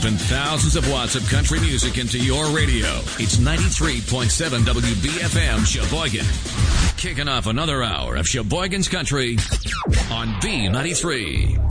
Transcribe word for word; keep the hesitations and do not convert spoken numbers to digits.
pumping thousands of watts of country music into your radio. It's ninety-three point seven W B F M Sheboygan. Kicking off another hour of Sheboygan's Country on B ninety-three.